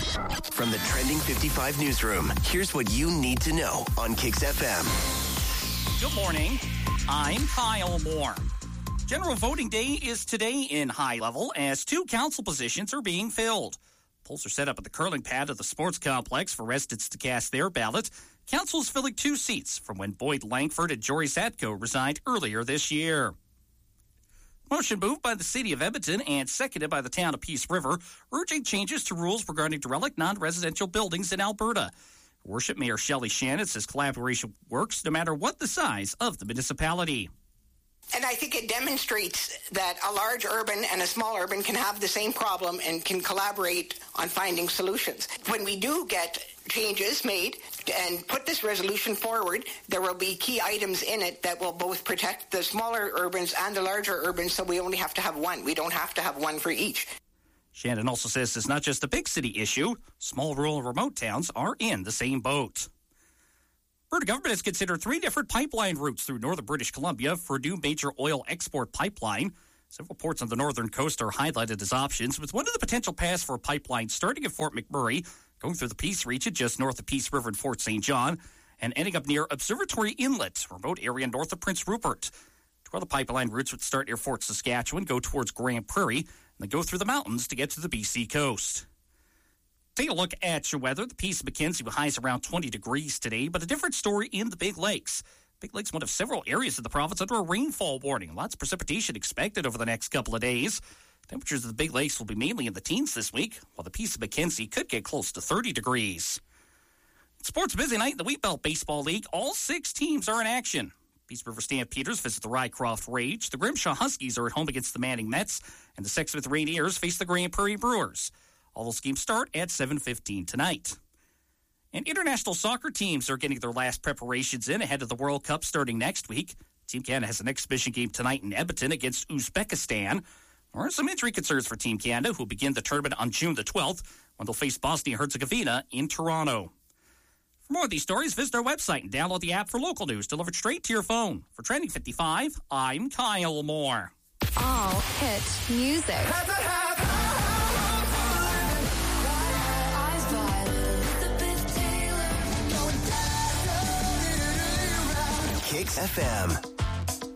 From the Trending 55 newsroom, here's what you need to know on Kicks FM. Good morning. I'm Kyle Moore. General voting day is today in High Level as 2 council positions are being filled. Polls are set up at the curling pad of the sports complex for residents to cast their ballot. Council is filling 2 seats from when Boyd Langford and Jory Satko resigned earlier this year. Motion moved by the city of Edmonton and seconded by the town of Peace River, urging changes to rules regarding derelict non-residential buildings in Alberta. Worship Mayor Shelley Shannon says collaboration works no matter what the size of the municipality. And I think it demonstrates that a large urban and a small urban can have the same problem and can collaborate on finding solutions. When we do get changes made and put this resolution forward, there will be key items in it that will both protect the smaller urbans and the larger urbans, so we only have to have one. We don't have to have one for each. Shannon also says it's not just a big city issue. Small, rural, and remote towns are in the same boat. Alberta government has considered 3 different pipeline routes through northern British Columbia for a new major oil export pipeline. Several ports on the northern coast are highlighted as options, with one of the potential paths for a pipeline starting at Fort McMurray, going through the Peace region just north of Peace River and Fort St. John, and ending up near Observatory Inlet, a remote area north of Prince Rupert. 2 other pipeline routes would start near Fort Saskatchewan, go towards Grand Prairie, and then go through the mountains to get to the BC coast. Take a look at your weather. The Peace Mackenzie highs around 20 degrees today, but a different story in the Big Lakes. Big Lakes, one of several areas of the province under a rainfall warning. Lots of precipitation expected over the next couple of days. Temperatures of the Big Lakes will be mainly in the teens this week, while the Peace Mackenzie could get close to 30 degrees. Sports busy night in the Wheatbelt Baseball League. All 6 teams are in action. Peace River Stampeders visit the Rycroft Rage. The Grimshaw Huskies are at home against the Manning Mets, and the Sexsmith Rainiers face the Grand Prairie Brewers. All those games start at 7:15 tonight. And international soccer teams are getting their last preparations in ahead of the World Cup starting next week. Team Canada has an exhibition game tonight in Edmonton against Uzbekistan. There are some injury concerns for Team Canada, who begin the tournament on June the 12th when they'll face Bosnia-Herzegovina in Toronto. For more of these stories, visit our website and download the app for local news delivered straight to your phone. For Trending 55, I'm Kyle Moore. All hit music. Kicks FM.